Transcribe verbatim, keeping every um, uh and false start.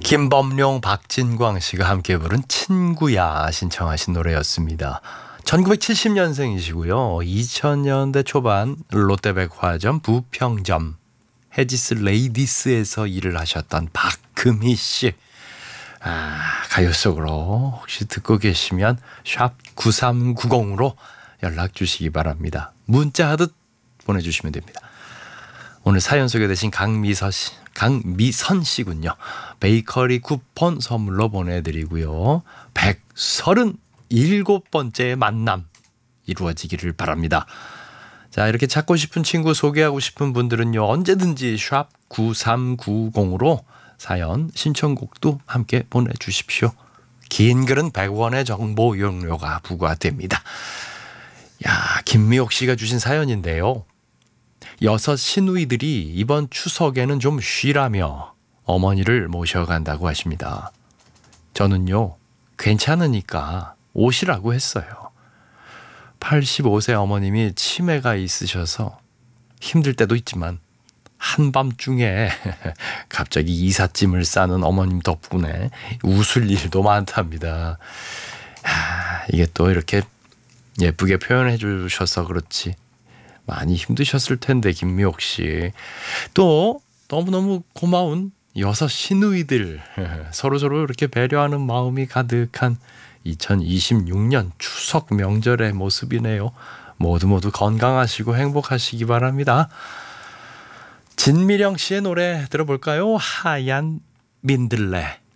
김범용, 박진광 씨가 함께 부른 친구야 신청하신 노래였습니다. 천구백칠십 년생이시고요. 이천 년대 초반 롯데백화점 부평점 헤지스 레이디스에서 일을 하셨던 박금희 씨. 아, 가요 속으로 혹시 듣고 계시면 샵 구삼구공으로 연락 주시기 바랍니다. 문자 하듯 보내주시면 됩니다. 오늘 사연 소개되신 강미서 씨, 강미선 씨군요. 베이커리 쿠폰 선물로 보내드리고요. 백삼십칠 번째 만남 이루어지기를 바랍니다. 자, 이렇게 찾고 싶은 친구 소개하고 싶은 분들은요. 언제든지 샵 구삼구공으로 사연 신청곡도 함께 보내주십시오. 긴 글은 백 원의 정보 이용료가 부과됩니다. 야, 김미옥 씨가 주신 사연인데요. 여섯 시누이들이 이번 추석에는 좀 쉬라며 어머니를 모셔간다고 하십니다. 저는요, 괜찮으니까 오시라고 했어요. 팔십오 세 어머님이 치매가 있으셔서 힘들 때도 있지만 한밤중에 갑자기 이삿짐을 싸는 어머님 덕분에 웃을 일도 많답니다. 아, 이게 또 이렇게 예쁘게 표현해 주셔서 그렇지 많이 힘드셨을 텐데 김미옥 씨. 또 너무너무 고마운 여섯 시누이들 서로서로 이렇게 배려하는 마음이 가득한 이천이십육 년 추석 명절의 모습이네요. 모두 모두 건강하시고 행복하시기 바랍니다. 진미령 씨의 노래 들어볼까요? 하얀 민들레.